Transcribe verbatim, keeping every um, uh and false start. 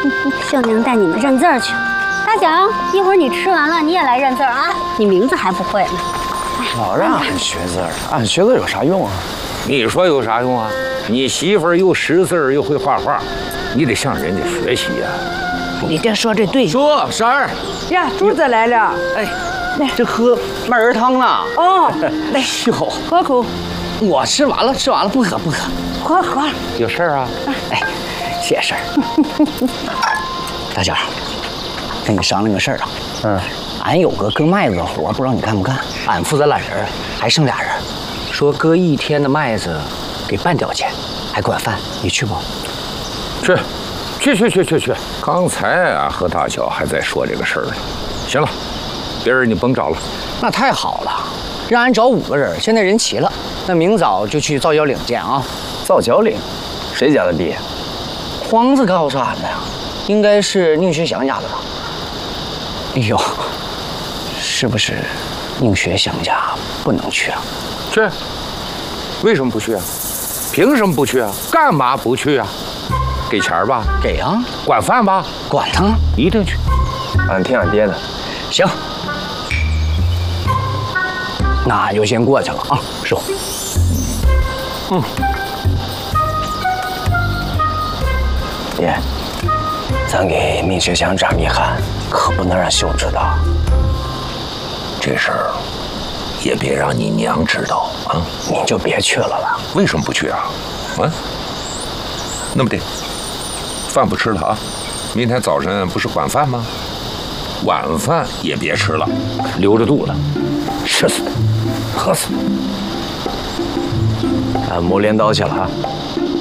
秀宁带你们认字儿去。大蒋，一会儿你吃完了你也来认字儿啊，你名字还不会呢。 老让俺学字儿，俺学字有啥用啊？ 你说有啥用啊？你媳妇儿又识字儿又会画画，你得向人家学习呀。 你这说这对。 说婶儿呀，柱子来了。 哎，来这喝麦儿汤呢。 哦， 来哟， 喝口。 我吃完了，吃完了不喝不喝。 喝喝。 有事儿啊？ 哎，谢事儿。大姐，跟你商量个事儿啊。嗯。俺有个割麦子的活，不知道你干不干？俺负责揽人，还剩俩人。说割一天的麦子，给半吊钱，还管饭。你去不？ 去，去去去去去。刚才啊，和大脚还在说这个事儿呢。行了，别人你甭找了。 那太好了，让俺找五个人，现在人齐了。那明早就去皂角岭见啊。 皂角岭，谁家的地？ 皇子告诉俺的呀，应该是宁学祥家的吧？哎呦，是不是宁学祥家不能去啊？ 去，为什么不去啊？凭什么不去啊？干嘛不去啊？给钱吧？ 给啊。 管饭吧？ 管啊。 一定去。 俺听俺爹的。 行，那俺就先过去了啊，师傅。嗯。 爹，咱给宁学祥长一喊，可不能让秀知道。 这事儿也别让你娘知道啊！ 你就别去了吧。 为什么不去啊？啊？那么的，饭不吃了啊！明天早晨不是管饭吗？晚饭也别吃了，留着肚子，吃死他，喝死他。 俺磨镰刀去了啊！